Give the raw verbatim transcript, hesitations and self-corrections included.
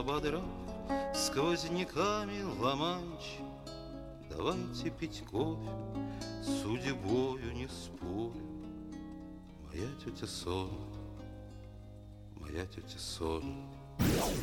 ободрав сквозняками Ла-Манч. Давайте пить кофе, с судьбою не спорю. Моя тетя Сон, моя тетя Сон.